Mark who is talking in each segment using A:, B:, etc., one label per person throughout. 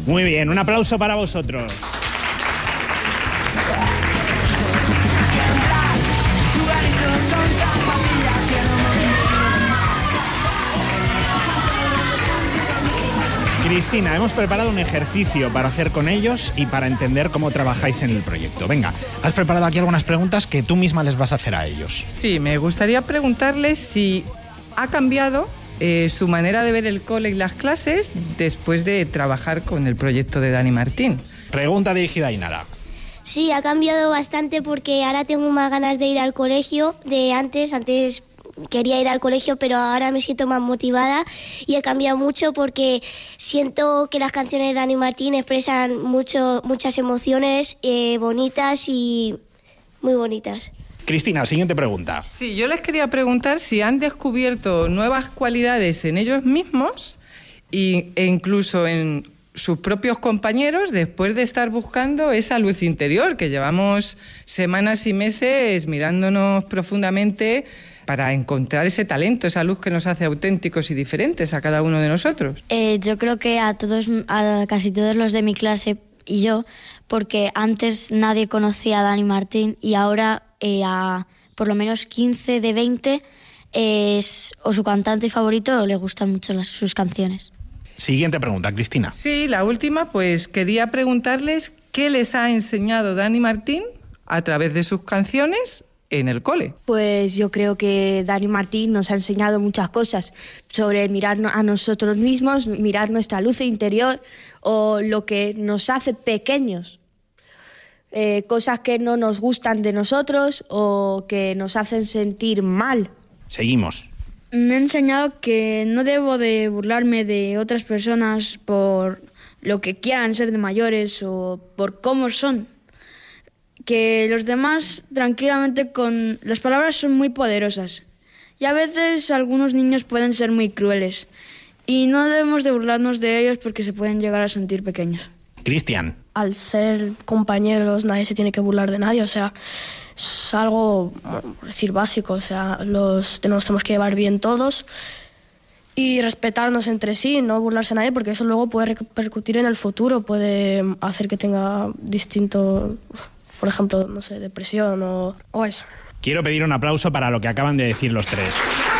A: Muy bien, un aplauso para vosotros. Cristina, hemos preparado un ejercicio para hacer con ellos y para entender cómo trabajáis en el proyecto. Venga, has preparado aquí algunas preguntas que tú misma les vas a hacer a ellos.
B: Sí, me gustaría preguntarles si ha cambiado su manera de ver el cole y las clases después de trabajar con el proyecto de Dani Martín.
A: Pregunta dirigida a Ainara.
C: Sí, ha cambiado bastante porque ahora tengo más ganas de ir al colegio de antes. Antes quería ir al colegio, pero ahora me siento más motivada y he cambiado mucho porque siento que las canciones de Dani Martín expresan muchas emociones bonitas y muy bonitas.
A: Cristina, siguiente pregunta.
B: Sí, yo les quería preguntar si han descubierto nuevas cualidades en ellos mismos e incluso en sus propios compañeros después de estar buscando esa luz interior, que llevamos semanas y meses mirándonos profundamente para encontrar ese talento, esa luz que nos hace auténticos y diferentes a cada uno de nosotros.
D: Yo creo que a casi todos los de mi clase y yo, porque antes nadie conocía a Dani Martín y ahora a por lo menos 15 de 20 o su cantante favorito o le gustan mucho sus canciones.
A: Siguiente pregunta, Cristina.
B: Sí, la última, pues quería preguntarles qué les ha enseñado Dani Martín a través de sus canciones en el cole.
E: Pues yo creo que Dani Martín nos ha enseñado muchas cosas sobre mirarnos a nosotros mismos, mirar nuestra luz interior o lo que nos hace pequeños. Cosas que no nos gustan de nosotros o que nos hacen sentir mal.
A: Seguimos.
F: Me ha enseñado que no debo de burlarme de otras personas por lo que quieran ser de mayores o por cómo son. Que los demás tranquilamente con... Las palabras son muy poderosas y a veces algunos niños pueden ser muy crueles y no debemos de burlarnos de ellos porque se pueden llegar a sentir pequeños.
A: Cristian.
G: Al ser compañeros nadie se tiene que burlar de nadie, o sea, es algo, por decir, básico, o sea, nos tenemos que llevar bien todos y respetarnos entre sí, no burlarse a nadie porque eso luego puede repercutir en el futuro, puede hacer que tenga distinto, por ejemplo, no sé, depresión o eso.
A: Quiero pedir un aplauso para lo que acaban de decir los tres.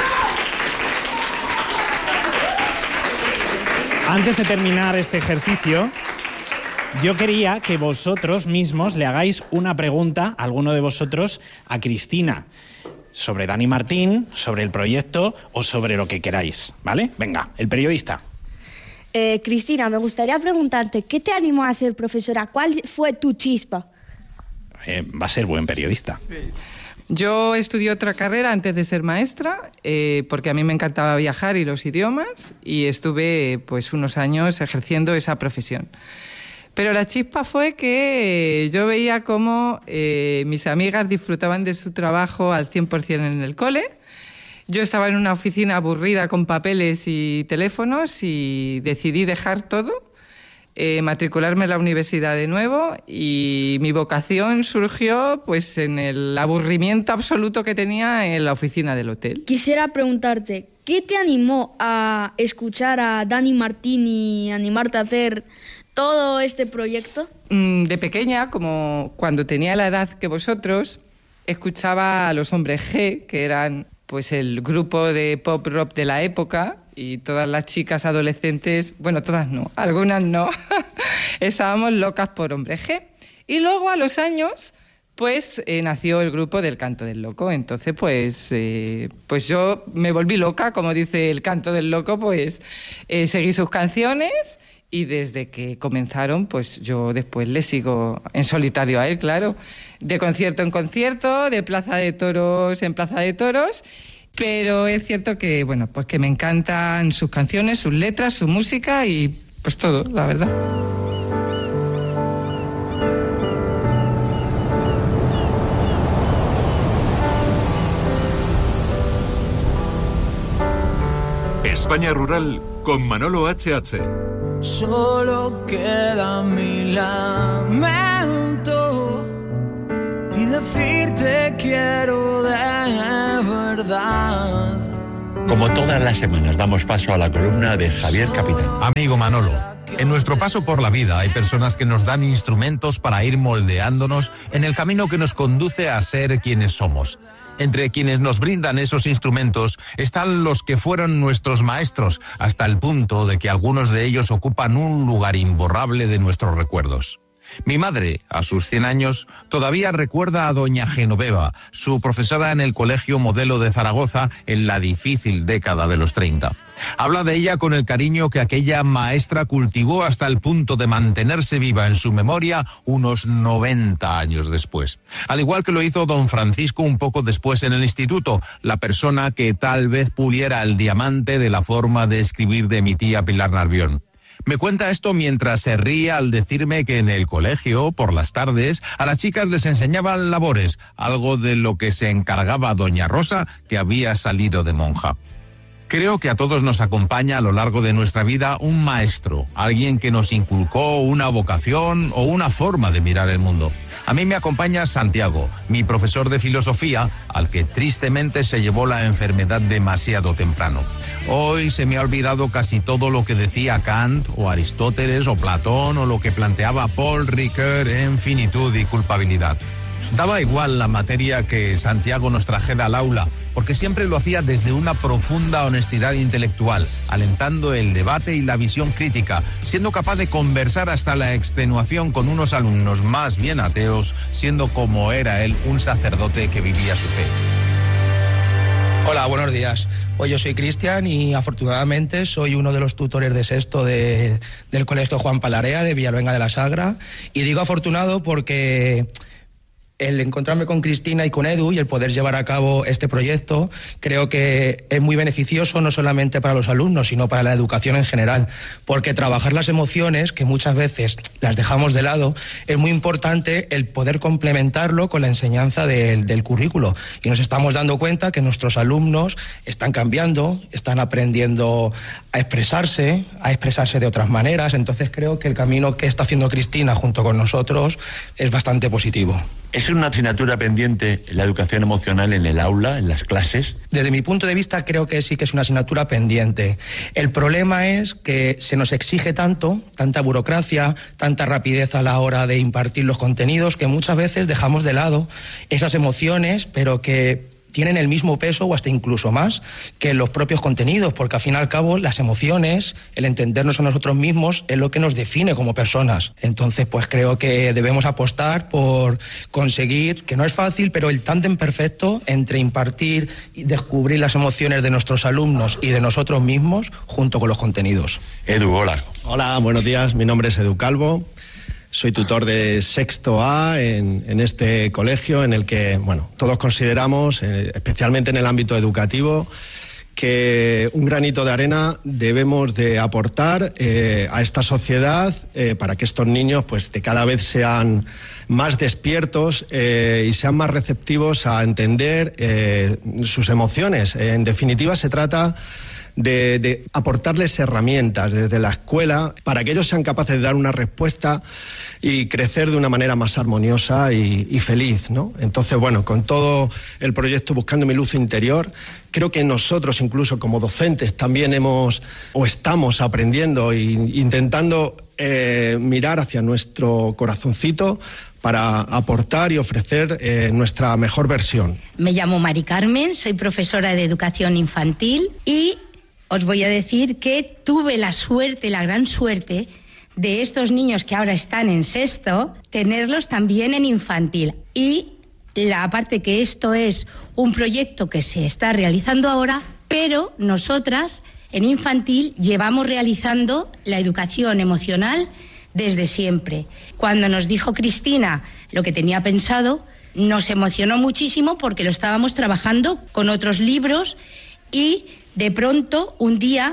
A: Antes de terminar este ejercicio, yo quería que vosotros mismos le hagáis una pregunta, alguno de vosotros, a Cristina, sobre Dani Martín, sobre el proyecto o sobre lo que queráis, ¿vale? Venga, el periodista.
E: Cristina, me gustaría preguntarte, ¿qué te animó a ser profesora? ¿Cuál fue tu chispa?
A: Va a ser buen periodista.
B: Sí. Yo estudié otra carrera antes de ser maestra, porque a mí me encantaba viajar y los idiomas, y estuve pues unos años ejerciendo esa profesión. Pero la chispa fue que yo veía cómo mis amigas disfrutaban de su trabajo al 100% en el cole. Yo estaba en una oficina aburrida con papeles y teléfonos y decidí dejar todo, matricularme en la universidad de nuevo, y mi vocación surgió pues en el aburrimiento absoluto que tenía en la oficina del hotel.
F: Quisiera preguntarte, ¿qué te animó a escuchar a Dani Martín y animarte a hacer todo este proyecto?
B: De pequeña, como cuando tenía la edad que vosotros, escuchaba a los Hombres G, que eran pues el grupo de pop rock de la época, y todas las chicas adolescentes, bueno, todas no, algunas no, estábamos locas por Hombres G. Y luego a los años, pues nació el grupo del Canto del Loco. Entonces, pues yo me volví loca, como dice el Canto del Loco, pues seguí sus canciones. Y desde que comenzaron, pues yo después le sigo en solitario a él, claro, de concierto en concierto, de plaza de toros en plaza de toros. Pero es cierto que, bueno, pues que me encantan sus canciones, sus letras, su música y pues todo, la verdad.
H: España Rural con Manolo H.H.
I: Solo queda mi lamento y decirte quiero de verdad.
J: Como todas las semanas damos paso a la columna de Javier Capitán.
K: Amigo Manolo,
J: En nuestro paso por la vida hay personas que nos dan instrumentos para ir moldeándonos en el camino que nos conduce a ser quienes somos. Entre quienes nos brindan esos instrumentos están los que fueron nuestros maestros, hasta el punto de que algunos de ellos ocupan un lugar imborrable de nuestros recuerdos. Mi madre, a sus 100 años, todavía recuerda a doña Genoveva, su profesora en el Colegio Modelo de Zaragoza en la difícil década de los 30. Habla de ella con el cariño que aquella maestra cultivó hasta el punto de mantenerse viva en su memoria unos 90 años después. Al igual que lo hizo don Francisco un poco después en el instituto, la persona que tal vez puliera el diamante de la forma de escribir de mi tía Pilar Narvión. Me cuenta esto mientras se ríe al decirme que en el colegio, por las tardes, a las chicas les enseñaban labores, algo de lo que se encargaba doña Rosa, que había salido de monja. Creo que a todos nos acompaña a lo largo de nuestra vida un maestro, alguien que nos inculcó una vocación o una forma de mirar el mundo. A mí me acompaña Santiago, mi profesor de filosofía, al que tristemente se llevó la enfermedad demasiado temprano. Hoy se me ha olvidado casi todo lo que decía Kant o Aristóteles o Platón o lo que planteaba Paul Ricoeur en Finitud y Culpabilidad. Daba igual la materia que Santiago nos trajera al aula, porque siempre lo hacía desde una profunda honestidad intelectual, alentando el debate y la visión crítica, siendo capaz de conversar hasta la extenuación con unos alumnos más bien ateos, siendo como era él un sacerdote que vivía su fe.
K: Hola, buenos días. Pues yo soy Cristian y afortunadamente soy uno de los tutores de sexto del Colegio Juan Palarea de Villaluenga de la Sagra. Y digo afortunado porque el encontrarme con Cristina y con Edu y el poder llevar a cabo este proyecto creo que es muy beneficioso no solamente para los alumnos, sino para la educación en general, porque trabajar las emociones, que muchas veces las dejamos de lado, es muy importante el poder complementarlo con la enseñanza del currículo. Y nos estamos dando cuenta que nuestros alumnos están cambiando, están aprendiendo a expresarse de otras maneras. Entonces creo que el camino que está haciendo Cristina junto con nosotros es bastante positivo.
L: ¿Es una asignatura pendiente la educación emocional en el aula, en las clases?
K: Desde mi punto de vista creo que sí que es una asignatura pendiente. El problema es que se nos exige tanta burocracia, tanta rapidez a la hora de impartir los contenidos, que muchas veces dejamos de lado esas emociones, pero que tienen el mismo peso o hasta incluso más que los propios contenidos, porque al fin y al cabo las emociones, el entendernos a nosotros mismos es lo que nos define como personas. Entonces pues creo que debemos apostar por conseguir, que no es fácil, pero el tándem perfecto entre impartir y descubrir las emociones de nuestros alumnos y de nosotros mismos junto con los contenidos.
L: Edu, hola.
M: Hola, buenos días, mi nombre es Edu Calvo. Soy tutor de sexto A en este colegio en el que, bueno, todos consideramos, especialmente en el ámbito educativo, que un granito de arena debemos de aportar a esta sociedad para que estos niños pues de cada vez sean más despiertos y sean más receptivos a entender sus emociones. En definitiva, se trata de aportarles herramientas desde la escuela para que ellos sean capaces de dar una respuesta y crecer de una manera más armoniosa y feliz, ¿no? Entonces, bueno, con todo el proyecto Buscando mi luz interior, creo que nosotros incluso como docentes también estamos aprendiendo e intentando mirar hacia nuestro corazoncito para aportar y ofrecer nuestra mejor versión.
N: Me llamo Mari Carmen, soy profesora de educación infantil y os voy a decir que tuve la gran suerte de estos niños que ahora están en sexto, tenerlos también en infantil. Y aparte que esto es un proyecto que se está realizando ahora, pero nosotras en infantil llevamos realizando la educación emocional desde siempre. Cuando nos dijo Cristina lo que tenía pensado, nos emocionó muchísimo porque lo estábamos trabajando con otros libros y de pronto un día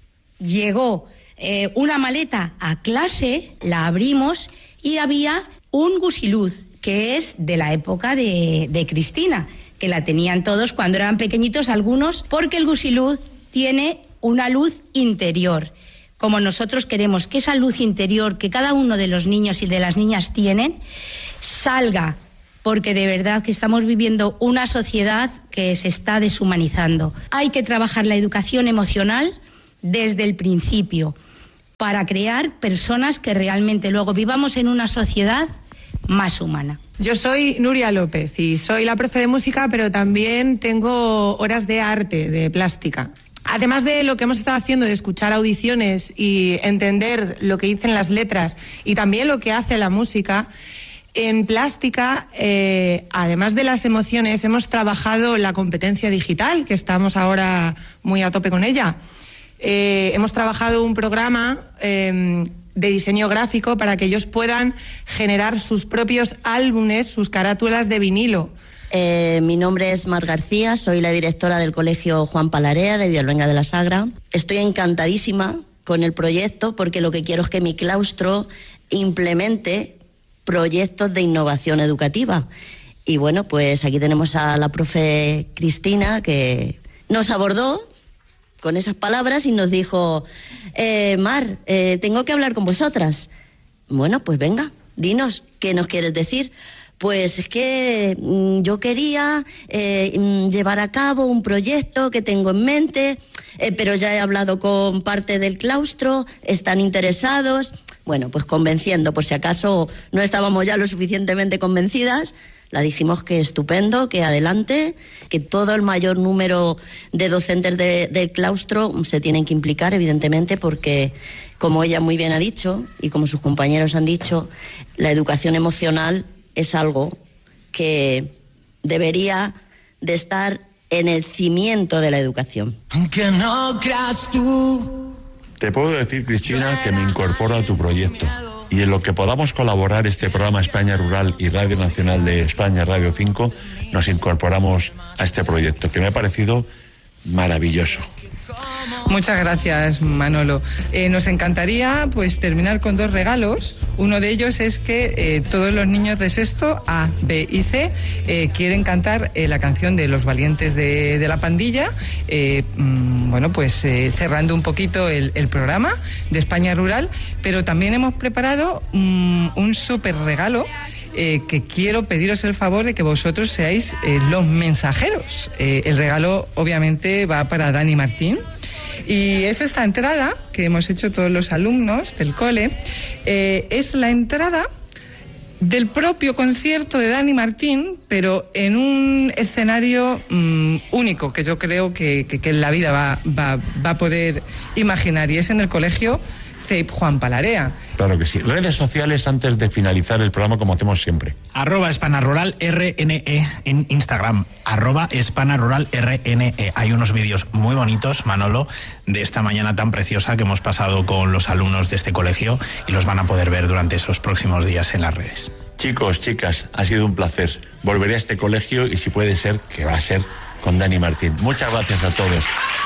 N: llegó una maleta a clase, la abrimos y había un gusiluz, que es de la época de Cristina, que la tenían todos cuando eran pequeñitos algunos, porque el gusiluz tiene una luz interior. Como nosotros queremos que esa luz interior que cada uno de los niños y de las niñas tienen salga, porque de verdad que estamos viviendo una sociedad que se está deshumanizando. Hay que trabajar la educación emocional desde el principio. para crear personas que realmente luego vivamos en una sociedad más humana.
O: Yo soy Nuria López y soy la profe de música, pero también tengo horas de arte, de plástica. Además de lo que hemos estado haciendo de escuchar audiciones y entender lo que dicen las letras y también lo que hace la música, en plástica, además de las emociones, hemos trabajado la competencia digital, que estamos ahora muy a tope con ella. Hemos trabajado un programa de diseño gráfico para que ellos puedan generar sus propios álbumes, sus carátulas de vinilo.
P: Mi nombre es Mar García, soy la directora del Colegio Juan Palarea de Villaluenga de la Sagra. Estoy encantadísima con el proyecto porque lo que quiero es que mi claustro implemente proyectos de innovación educativa. Y bueno, pues aquí tenemos a la profe Cristina, que nos abordó con esas palabras y nos dijo: Mar, tengo que hablar con vosotras. Bueno, pues venga, dinos, ¿qué nos quieres decir? Pues es que yo quería llevar a cabo un proyecto que tengo en mente, pero ya he hablado con parte del claustro, están interesados. Bueno, pues convenciendo, por si acaso no estábamos ya lo suficientemente convencidas, la dijimos que estupendo, que adelante, que todo el mayor número de docentes del claustro se tienen que implicar, evidentemente, porque, como ella muy bien ha dicho, y como sus compañeros han dicho, la educación emocional es algo que debería de estar en el cimiento de la educación.
I: Aunque no creas tú.
L: Te puedo decir, Cristina, que me incorporo a tu proyecto. Y en lo que podamos colaborar este programa España Rural y Radio Nacional de España, Radio 5, nos incorporamos a este proyecto, que me ha parecido maravilloso.
B: Muchas gracias, Manolo. Nos encantaría pues terminar con 2 regalos. Uno de ellos es que todos los niños de sexto A, B y C quieren cantar la canción de Los Valientes de la Pandilla. Bueno, pues cerrando un poquito el programa de España Rural, pero también hemos preparado un súper regalo. Que quiero pediros el favor de que vosotros seáis los mensajeros. El regalo obviamente va para Dani Martín y es esta entrada que hemos hecho todos los alumnos del cole. Es la entrada del propio concierto de Dani Martín, pero en un escenario único que yo creo que en la vida va a poder imaginar, y es en el colegio CEIP Juan Palarea.
L: Claro que sí. Redes sociales antes de finalizar el programa, como hacemos siempre.
A: @SpanaRuralRNE en Instagram. @SpanaRuralRNE. Hay unos vídeos muy bonitos, Manolo, de esta mañana tan preciosa que hemos pasado con los alumnos de este colegio y los van a poder ver durante esos próximos días en las redes.
L: Chicos, chicas, ha sido un placer. Volveré a este colegio y si puede ser, que va a ser con Dani Martín. Muchas gracias a todos.